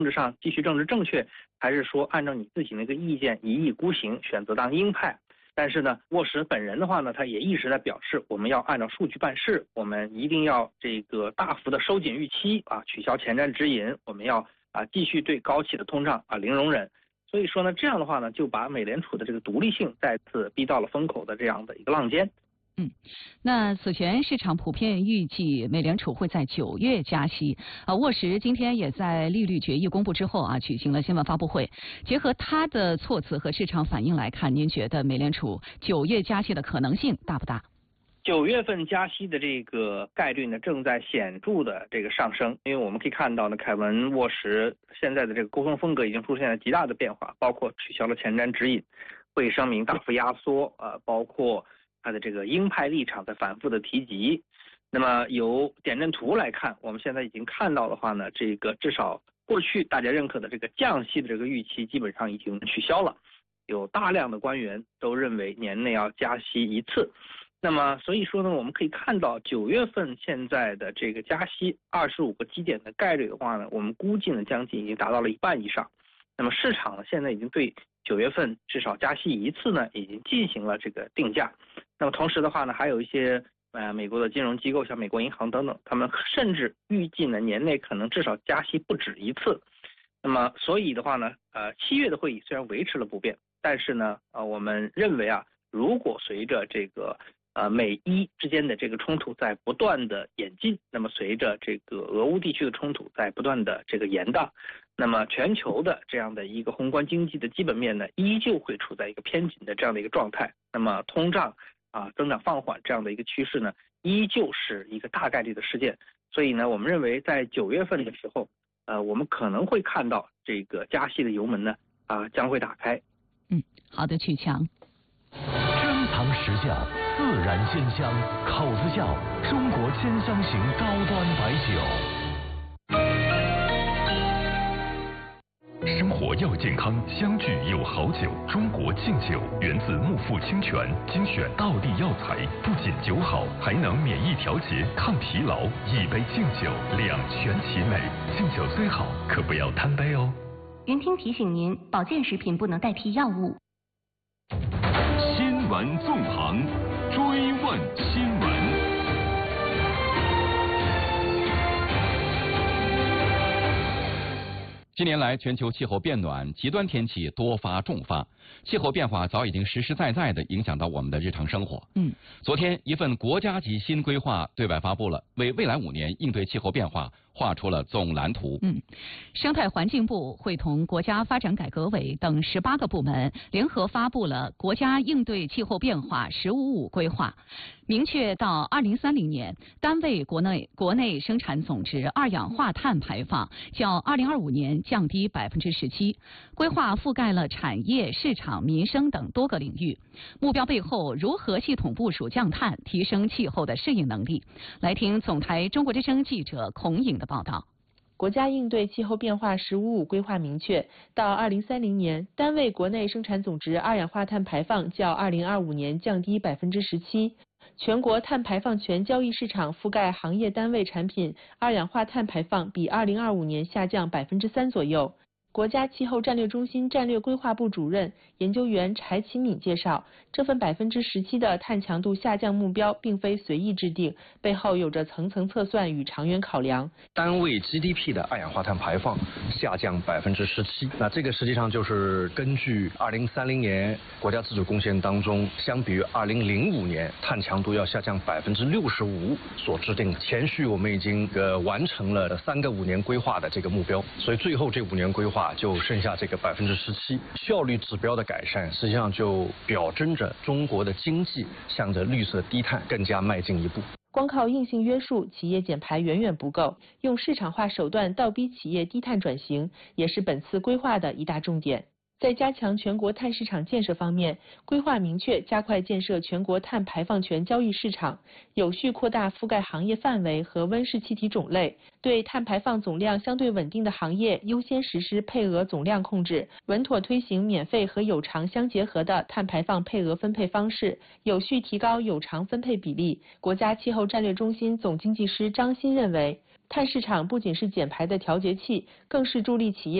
政治上继续政治正确，还是说按照你自己那个意见一意孤行，选择当鹰派？但是呢，沃什本人的话呢，他也一直在表示，我们要按照数据办事，我们一定要这个大幅的收紧预期啊，取消前瞻指引，我们要继续对高企的通胀零容忍。所以说呢，这样的话呢，就把美联储的这个独立性再次逼到了风口的这样的一个浪尖。 那此前市场普遍预计美联储会在9月加息。沃什今天也在利率决议公布之后举行了新闻发布会。结合他的措辞和市场反应来看，您觉得美联储9月加息的可能性大不大 ？9月份加息的这个概率呢，正在显著的这个上升。因为我们可以看到呢，凯文沃什现在的这个沟通风格已经出现了极大的变化，包括取消了前瞻指引，会议声明大幅压缩，包括他的这个鹰派立场在反复的提及。那么由点阵图来看，我们现在已经看到的话呢，这个至少过去大家认可的这个降息的这个预期基本上已经取消了，有大量的官员都认为年内要加息一次。那么所以说呢，我们可以看到9月份现在的这个加息25个基点的概率的话呢，我们估计呢将近已经达到了1半以上。那么市场呢现在已经对9月份至少加息一次呢已经进行了这个定价。那么同时的话呢，还有一些美国的金融机构，像美国银行等等，他们甚至预计呢年内可能至少加息不止一次。那么所以的话呢，7月的会议虽然维持了不变，但是呢我们认为如果随着这个美伊之间的这个冲突在不断的演进，那么随着这个俄乌地区的冲突在不断的这个延宕，那么全球的这样的一个宏观经济的基本面呢，依旧会处在一个偏紧的这样的一个状态。那么通胀增长放缓这样的一个趋势呢，依旧是一个大概率的事件。所以呢，我们认为在9月份的时候，我们可能会看到这个加息的油门呢将会打开。 好的，曲强。 珍藏实窖，自然鲜香，口子窖，中国千香型高端白酒。生活要健康，相聚有好酒。中国劲酒源自木富清泉，精选道地药材，不仅酒好，还能免疫调节、抗疲劳。一杯劲酒，两全其美。劲酒虽好，可不要贪杯哦。 云听提醒您，保健食品不能代替药物。 新闻纵横，追问新闻。 近年来，全球气候变暖，极端天气多发重发，气候变化早已经实实在在地影响到我们的日常生活。昨天，一份国家级新规划对外发布了，为未来5年应对气候变化画出了总蓝图。 生态环境部会同国家发展改革委等18个部门联合发布了国家应对气候变化“15-5”规划，明确到2030年，单位国内生产总值二氧化碳排放较2025年降低17%。规划覆盖了产业、市场、民生等多个领域。目标背后如何系统部署降碳，提升气候的适应能力？来听总台中国之声记者孔颖的报道。 国家应对气候变化“15-5”规划明确，到2030年，单位国内生产总值二氧化碳排放较2025年降低17%。全国碳排放权交易市场覆盖行业单位产品二氧化碳排放比2025年下降3%左右。国家气候战略中心战略规划部主任研究员柴启敏介绍，这份17%的碳强度下降目标并非随意制定，背后有着层层测算与长远考量。 单位 GDP 的二氧化碳排放下降17%，那这个实际上就是根据2030年国家自主贡献当中，相比于2005年碳强度要下降65%所制定的。前续我们已经完成了3个5年规划的这个目标，所以最后这5年规划就剩下这个17%，效率指标的改善，实际上就表征着中国的经济向着绿色低碳更加迈进一步。 光靠硬性约束，企业减排远远不够，用市场化手段倒逼企业低碳转型，也是本次规划的一大重点。 在加强全国碳市场建设方面，规划明确加快建设全国碳排放权交易市场，有序扩大覆盖行业范围和温室气体种类，对碳排放总量相对稳定的行业优先实施配额总量控制，稳妥推行免费和有偿相结合的碳排放配额分配方式，有序提高有偿分配比例。国家气候战略中心总经济师张欣认为，碳市场不仅是减排的调节器，更是助力企业